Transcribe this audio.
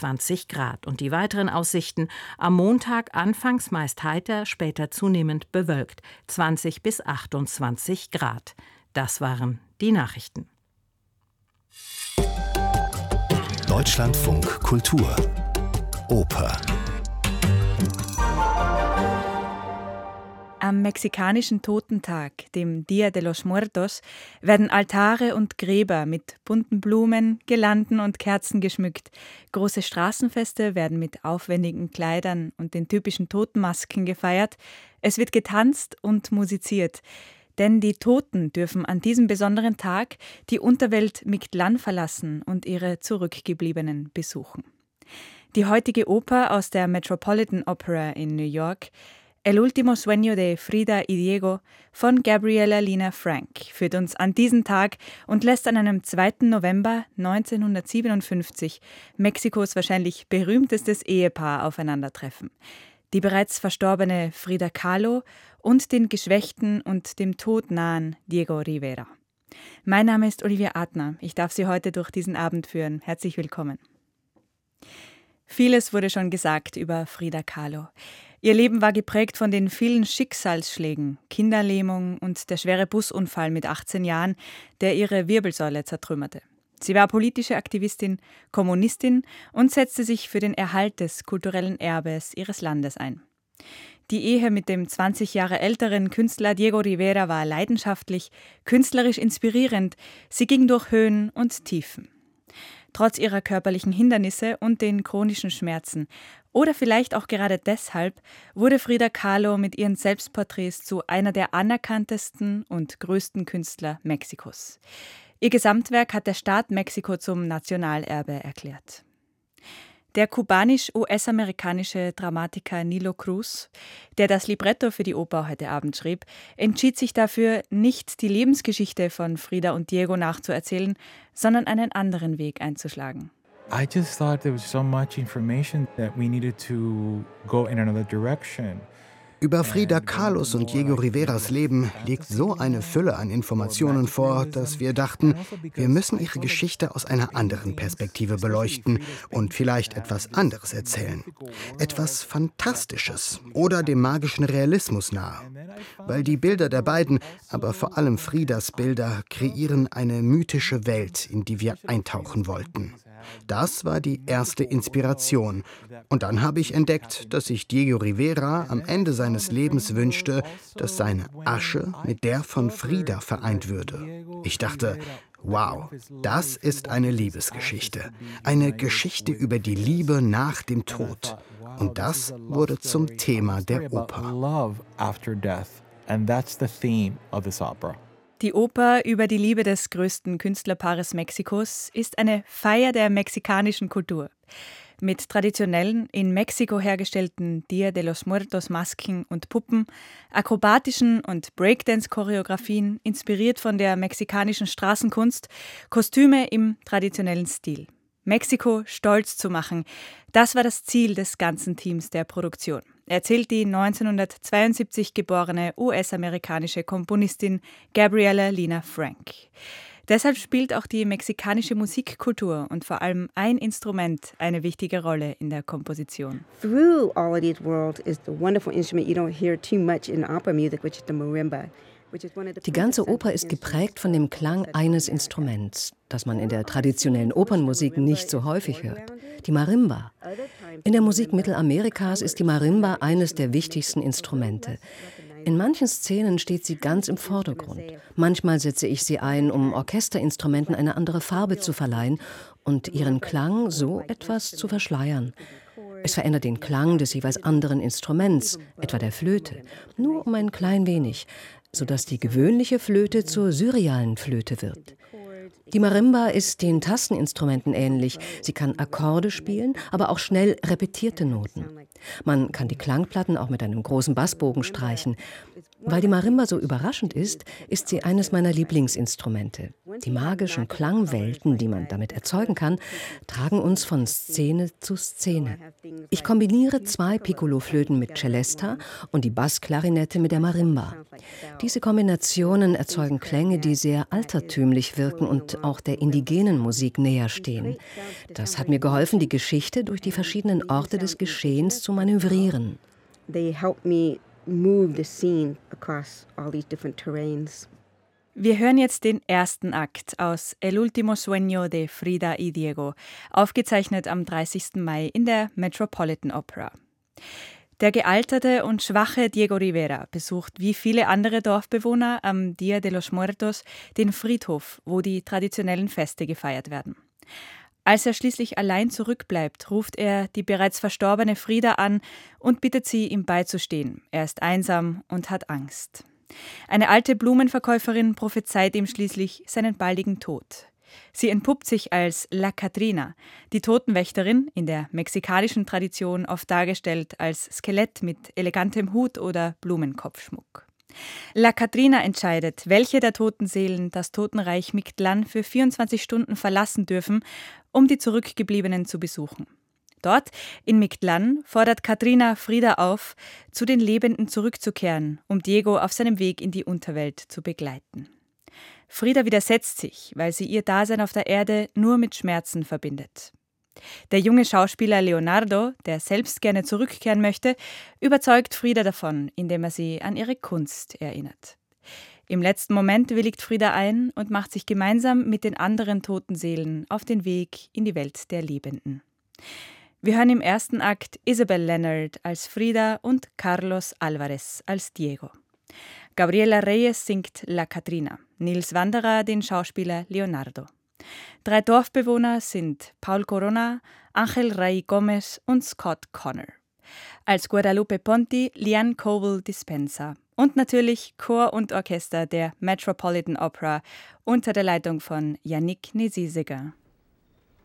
23 Grad. Und die weiteren Aussichten: am Montag anfangs meist heiter, später zunehmend bewölkt, 20 bis 28 Grad. Das waren die Nachrichten. Deutschlandfunk Kultur Oper. Am mexikanischen Totentag, dem Día de los Muertos, werden Altare und Gräber mit bunten Blumen, Girlanden und Kerzen geschmückt. Große Straßenfeste werden mit aufwendigen Kleidern und den typischen Totenmasken gefeiert. Es wird getanzt und musiziert. Denn die Toten dürfen an diesem besonderen Tag die Unterwelt Mictlán verlassen und ihre Zurückgebliebenen besuchen. Die heutige Oper aus der Metropolitan Opera in New York, El último sueño de Frida y Diego von Gabriela Lina Frank, führt uns an diesen Tag und lässt an einem 2. November 1957 Mexikos wahrscheinlich berühmtestes Ehepaar aufeinandertreffen. Die bereits verstorbene Frida Kahlo und den geschwächten und dem Tod nahen Diego Rivera. Mein Name ist Olivia Adner. Ich darf Sie heute durch diesen Abend führen. Herzlich willkommen. Vieles wurde schon gesagt über Frida Kahlo. Ihr Leben war geprägt von den vielen Schicksalsschlägen, Kinderlähmung und der schwere Busunfall mit 18 Jahren, der ihre Wirbelsäule zertrümmerte. Sie war politische Aktivistin, Kommunistin und setzte sich für den Erhalt des kulturellen Erbes ihres Landes ein. Die Ehe mit dem 20 Jahre älteren Künstler Diego Rivera war leidenschaftlich, künstlerisch inspirierend. Sie ging durch Höhen und Tiefen. Trotz ihrer körperlichen Hindernisse und den chronischen Schmerzen, oder vielleicht auch gerade deshalb, wurde Frida Kahlo mit ihren Selbstporträts zu einer der anerkanntesten und größten Künstler Mexikos. Ihr Gesamtwerk hat der Staat Mexiko zum Nationalerbe erklärt. Der kubanisch-US-amerikanische Dramatiker Nilo Cruz, der das Libretto für die Oper heute Abend schrieb, entschied sich dafür, nicht die Lebensgeschichte von Frida und Diego nachzuerzählen, sondern einen anderen Weg einzuschlagen. I just thought there was so much information that we needed to go in another direction. Über Frida Kahlos und Diego Riveras Leben liegt so eine Fülle an Informationen vor, dass wir dachten, wir müssen ihre Geschichte aus einer anderen Perspektive beleuchten und vielleicht etwas anderes erzählen. Etwas Fantastisches oder dem magischen Realismus nahe. Weil die Bilder der beiden, aber vor allem Fridas Bilder, kreieren eine mythische Welt, in die wir eintauchen wollten. Das war die erste Inspiration. Und dann habe ich entdeckt, dass sich Diego Rivera am Ende seines Lebens wünschte, dass seine Asche mit der von Frida vereint würde. Ich dachte, wow, das ist eine Liebesgeschichte. Eine Geschichte über die Liebe nach dem Tod. Und das wurde zum Thema der Oper. Die Oper über die Liebe des größten Künstlerpaares Mexikos ist eine Feier der mexikanischen Kultur. Mit traditionellen, in Mexiko hergestellten Día de los Muertos Masken und Puppen, akrobatischen und Breakdance-Choreografien, inspiriert von der mexikanischen Straßenkunst, Kostüme im traditionellen Stil. Mexiko stolz zu machen, das war das Ziel des ganzen Teams der Produktion, erzählt die 1972 geborene US-amerikanische Komponistin Gabriela Lina Frank. Deshalb spielt auch die mexikanische Musikkultur und vor allem ein Instrument eine wichtige Rolle in der Komposition. Through all of this world is the wonderful instrument you don't hear too much in opera music, which is the marimba. Die ganze Oper ist geprägt von dem Klang eines Instruments, das man in der traditionellen Opernmusik nicht so häufig hört, die Marimba. In der Musik Mittelamerikas ist die Marimba eines der wichtigsten Instrumente. In manchen Szenen steht sie ganz im Vordergrund. Manchmal setze ich sie ein, um Orchesterinstrumenten eine andere Farbe zu verleihen und ihren Klang so etwas zu verschleiern. Es verändert den Klang des jeweils anderen Instruments, etwa der Flöte, nur um ein klein wenig, sodass die gewöhnliche Flöte zur surrealen Flöte wird. Die Marimba ist den Tasteninstrumenten ähnlich. Sie kann Akkorde spielen, aber auch schnell repetierte Noten. Man kann die Klangplatten auch mit einem großen Bassbogen streichen. Weil die Marimba so überraschend ist, ist sie eines meiner Lieblingsinstrumente. Die magischen Klangwelten, die man damit erzeugen kann, tragen uns von Szene zu Szene. Ich kombiniere 2 Piccoloflöten mit Celesta und die Bassklarinette mit der Marimba. Diese Kombinationen erzeugen Klänge, die sehr altertümlich wirken und auch der indigenen Musik näher stehen. Das hat mir geholfen, die Geschichte durch die verschiedenen Orte des Geschehens zu manövrieren. They helped me move the scene across all these different terrains. Wir hören jetzt den ersten Akt aus El último sueño de Frida y Diego, aufgezeichnet am 30. Mai in der Metropolitan Opera. Der gealterte und schwache Diego Rivera besucht wie viele andere Dorfbewohner am Dia de los Muertos den Friedhof, wo die traditionellen Feste gefeiert werden. Als er schließlich allein zurückbleibt, ruft er die bereits verstorbene Frida an und bittet sie, ihm beizustehen. Er ist einsam und hat Angst. Eine alte Blumenverkäuferin prophezeit ihm schließlich seinen baldigen Tod. Sie entpuppt sich als La Catrina, die Totenwächterin, in der mexikanischen Tradition oft dargestellt als Skelett mit elegantem Hut oder Blumenkopfschmuck. La Catrina entscheidet, welche der toten Seelen das Totenreich Mictlán für 24 Stunden verlassen dürfen, um die Zurückgebliebenen zu besuchen. Dort, in Mictlán, fordert Catrina Frida auf, zu den Lebenden zurückzukehren, um Diego auf seinem Weg in die Unterwelt zu begleiten. Frida widersetzt sich, weil sie ihr Dasein auf der Erde nur mit Schmerzen verbindet. Der junge Schauspieler Leonardo, der selbst gerne zurückkehren möchte, überzeugt Frida davon, indem er sie an ihre Kunst erinnert. Im letzten Moment willigt Frida ein und macht sich gemeinsam mit den anderen toten Seelen auf den Weg in die Welt der Lebenden. Wir hören im ersten Akt Isabel Leonard als Frida und Carlos Alvarez als Diego. Gabriela Reyes singt La Catrina, Nils Wanderer den Schauspieler Leonardo. 3 Dorfbewohner sind Paul Corona, Ángel Ray Gomez und Scott Connor. Als Guadalupe Ponti Liane Coble Dispenza und natürlich Chor und Orchester der Metropolitan Opera unter der Leitung von Yannick Nézy-Séguin.